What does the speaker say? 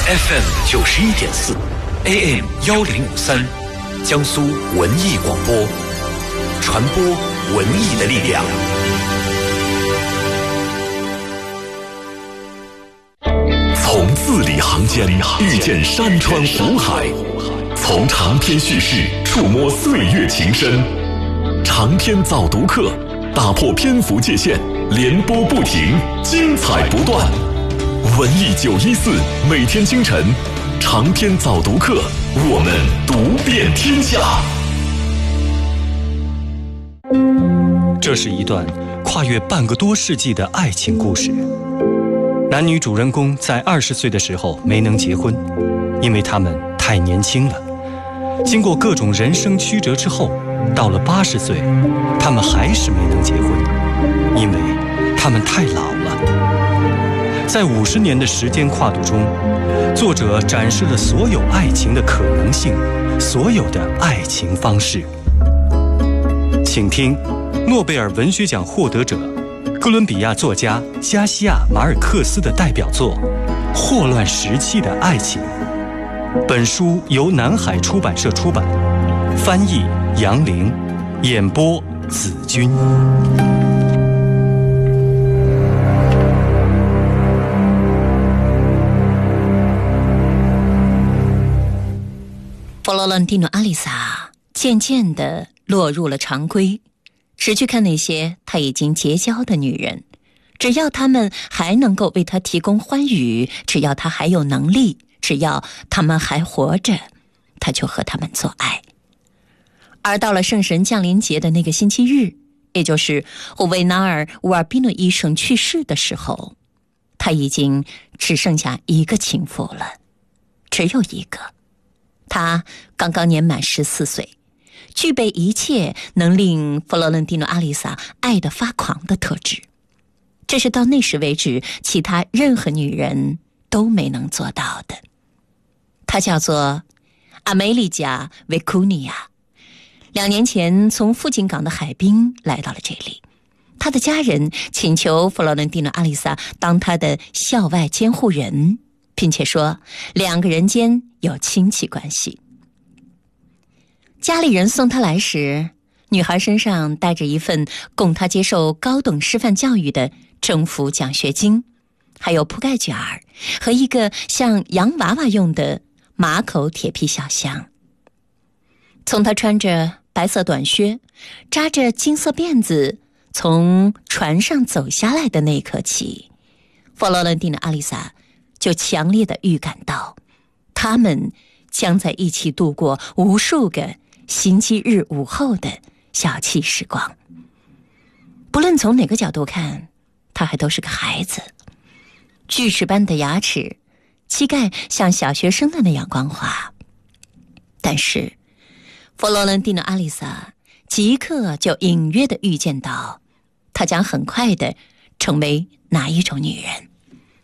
FM 91.4 AM 1053，江苏文艺广播，传播文艺的力量。从字里行间遇见山川湖海，从长篇叙事触摸岁月情深。长篇早读课，打破篇幅界限，连播不停，精彩不断。文艺914，每天清晨，长篇早读课，我们读遍天下。 这是一段跨越半个多世纪的爱情故事。男女主人公在20岁的时候没能结婚，因为他们太年轻了。经过各种人生曲折之后，到了80岁，他们还是没能结婚，因为他们太老了。在50年的时间跨度中，作者展示了所有爱情的可能性，所有的爱情方式。请听诺贝尔文学奖获得者哥伦比亚作家加西亚·马尔克斯的代表作《霍乱时期的爱情》。本书由南海出版社出版，翻译杨玲，演播子君。 佛罗伦蒂诺·阿丽萨渐渐地落入了常规，只去看那些他已经结交的女人，只要他们还能够为他提供欢愉，只要他还有能力，只要他们还活着，他就和他们做爱。而到了圣神降临节的那个星期日，也就是胡维纳尔·乌尔比诺医生去世的时候，他已经只剩下一个情妇了，只有一个。他刚刚年满14岁，具备一切能令佛罗伦蒂诺·阿丽萨爱得发狂的特质，这是到那时为止其他任何女人都没能做到的。她叫做阿梅丽加·维库尼亚，2年前从附近港的海滨来到了这里。她的家人请求佛罗伦蒂诺·阿丽萨当她的校外监护人，并且说2个人间有亲戚关系。家里人送她来时，女孩身上带着一份供她接受高等师范教育的政府奖学金，还有铺盖卷儿和一个像洋娃娃用的马口铁皮小箱。从她穿着白色短靴，扎着金色辫子从船上走下来的那一刻起，佛罗伦蒂诺·阿丽萨就强烈地预感到，他们将在一起度过无数个星期日午后的小憩时光。不论从哪个角度看，他还都是个孩子，锯齿般的牙齿，膝盖像小学生的那样光滑。但是佛罗伦蒂诺·阿丽萨即刻就隐约地预见到，她将很快地成为哪一种女人。